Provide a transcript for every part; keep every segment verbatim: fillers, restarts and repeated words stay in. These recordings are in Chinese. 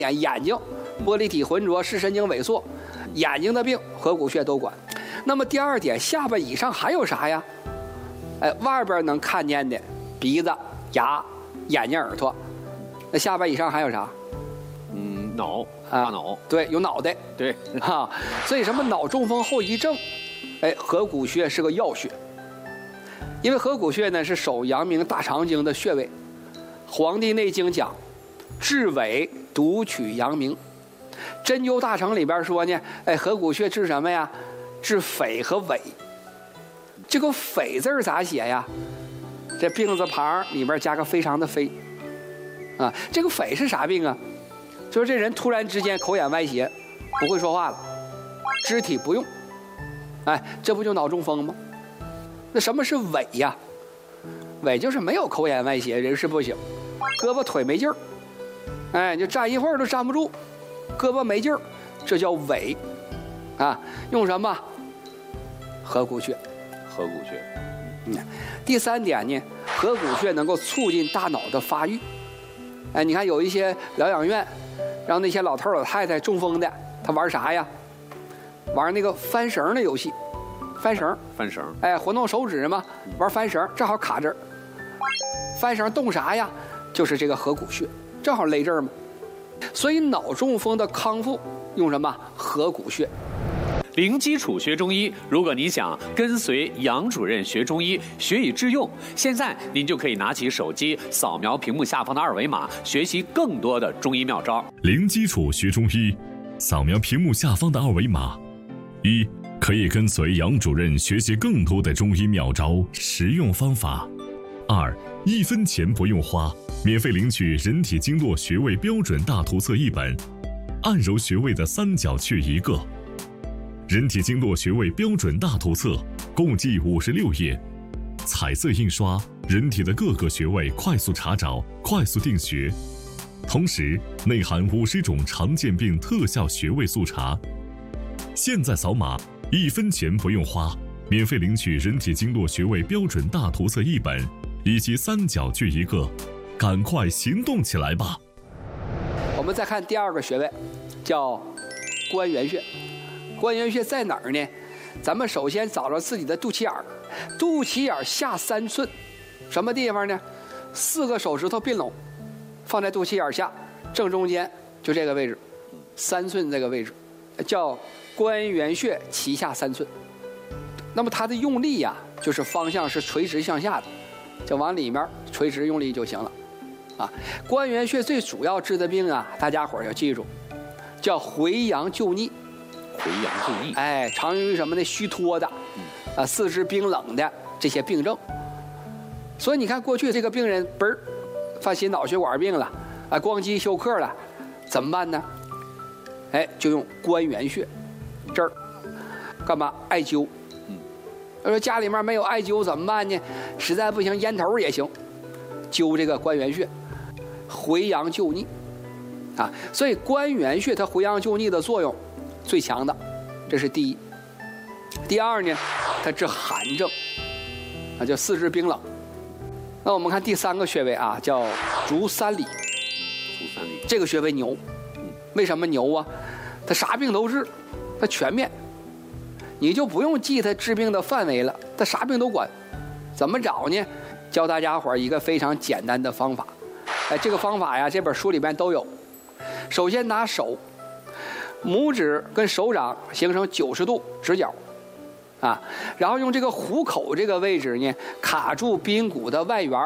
眼眼睛玻璃体浑浊，视神经萎缩，眼睛的病合谷穴都管。那么第二点，下巴以上还有啥呀？哎，外边能看见的鼻子、牙、眼睛、耳朵，那下巴以上还有啥？ 嗯，脑大脑， 对，有脑袋， 对哈、啊。所以什么脑中风后遗症，哎，合谷穴是个要穴，因为合谷穴呢是手阳明大肠经的穴位，《黄帝内经》讲，治伪独取阳明。针灸大成里边说呢，哎，合谷穴治什么呀？治匪和伪。这个匪字儿咋写呀？这病字旁里边加个非常的非啊。这个匪是啥病啊？就是这人突然之间口眼歪斜，不会说话了，肢体不用，哎，这不就脑中风吗？那什么是伪呀？伪就是没有口眼歪斜，人事不省，胳膊腿没劲儿，哎，就站一会儿都站不住，胳膊没劲儿，这叫伪啊。用什么？合谷穴。 合谷穴。 嗯，第三点呢，合谷穴能够促进大脑的发育。哎，你看有一些疗养院，让那些老头老太太中风的，他玩啥呀？玩那个翻绳的游戏，翻绳， 翻绳， 哎，活动手指嘛，玩翻绳，正好卡这儿。翻绳动啥呀？就是这个合谷穴，正好勒这儿嘛。所以脑中风的康复用什么？合谷穴。 零基础学中医，如果你想跟随杨主任学中医，学以致用，现在您就可以拿起手机，扫描屏幕下方的二维码，学习更多的中医妙招。 零基础学中医，扫描屏幕下方的二维码，一可以跟随杨主任学习更多的中医妙招、实用方法；二一分钱不用花，免费领取人体经络穴位标准大图册一本，按揉穴位的三角穴一个。人体经络穴位标准大图册共计五十六页，彩色印刷，人体的各个穴位快速查找、快速定穴，同时内含五十种常见病特效穴位速查。现在扫码，一分钱不用花，免费领取人体经络穴位标准大图册一本以及三角穴一个，赶快行动起来吧！ 我们再看第二个穴位，叫关元穴。关元穴在哪儿呢？咱们首先找着自己的肚脐眼儿，肚脐眼下三寸，什么地方呢？四个手指头并拢，放在肚脐眼下正中间，就这个位置，三寸这个位置，叫关元穴脐下三寸。那么它的用力呀、啊，就是方向是垂直向下的，就往里面垂直用力就行了。啊，关元穴最主要治的病啊，大家伙儿要记住，叫回阳救逆。 回阳救逆， 哎，常用于什么呢？虚脱的，啊，四肢冰冷的这些病症。所以你看，过去这个病人嘣儿犯心脑血管病了，啊，光肌休克了，怎么办呢？哎，就用关元穴这儿干嘛？艾灸。嗯，要说家里面没有艾灸怎么办呢？实在不行，烟头也行，灸这个关元穴，回阳救逆。啊，所以关元穴它回阳救逆的作用最强的，这是第一。第二呢，它治寒症，啊，叫四肢冰冷。那我们看第三个穴位啊，叫足三里。 足三里， 这个穴位牛，为什么牛啊？它啥病都治，它全面，你就不用记它治病的范围了，它啥病都管。怎么找呢？教大家伙一个非常简单的方法。哎，这个方法呀，这本书里边都有。首先拿手。拇指跟手掌形成九十度直角，啊，然后用这个虎口这个位置呢，卡住髌骨的外缘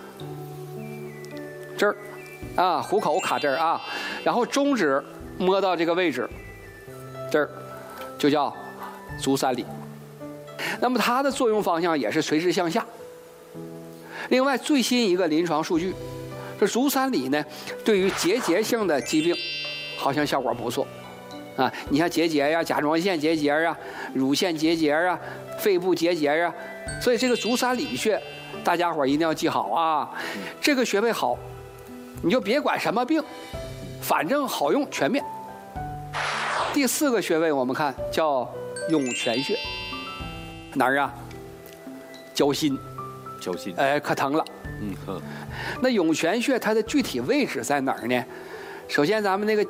这儿，啊，虎口卡这儿啊，然后中指摸到这个位置，这儿就叫足三里。那么它的作用方向也是垂直向下。另外，最新一个临床数据，这足三里呢，对于结节性的疾病，好像效果不错。啊，你像结节呀、甲状腺结节啊、乳腺结节啊、肺部结节啊，所以这个足三里穴，大家伙一定要记好啊。这个穴位好，你就别管什么病，反正好用，全面。第四个穴位我们看叫涌泉穴，哪儿啊？脚心， 脚心， 哎，可疼了。 嗯哼。 那涌泉穴它的具体位置在哪儿呢？首先咱们那个